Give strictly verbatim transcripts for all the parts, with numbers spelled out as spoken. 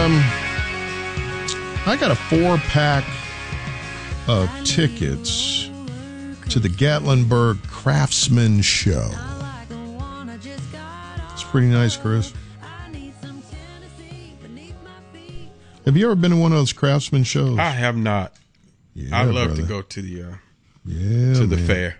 um, I got a four-pack of tickets to the Gatlinburg Craftsman Show. It's pretty nice, Chris. Have you ever been to one of those Craftsman shows? I have not. Yeah, I love brother. to go to the uh, yeah, to the man. fair.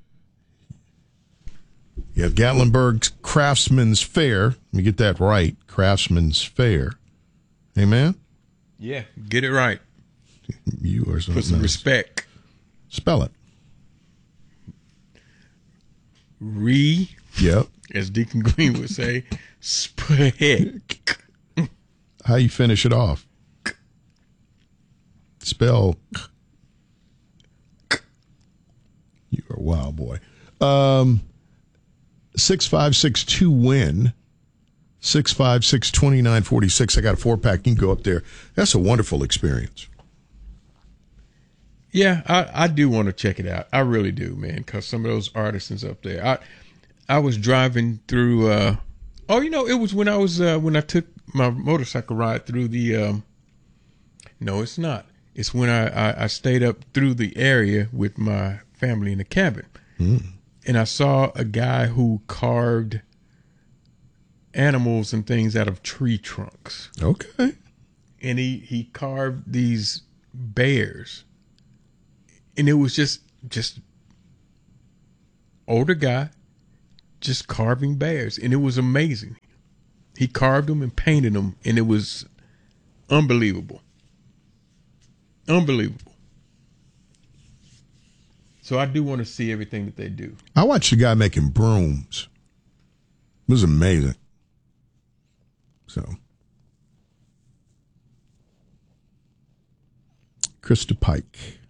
You have Gatlinburg Craftsman's Fair. Let me get that right. Craftsman's Fair. Amen? Yeah, get it right. You are something Put some else. respect. Spell it. Re, Yep. as Deacon Green would say, spec. How you finish it off? Spell. You are a wild boy. Um, six five six two win. six five six, two nine four six. I got a four-pack. You can go up there. That's a wonderful experience. Yeah, I, I do want to check it out. I really do, man, because some of those artisans up there. I I was driving through. Uh, oh, you know, it was when I was uh, when I took my motorcycle ride through the. Um, no, it's not. It's when I, I, I stayed up through the area with my family in the cabin, Mm. and I saw a guy who carved animals and things out of tree trunks. Okay. And he, he carved these bears. And it was just just older guy just carving bears. And it was amazing. He carved them and painted them, and it was unbelievable. Unbelievable. So I do want to see everything that they do. I watched a guy making brooms. It was amazing. So, Krista Pike.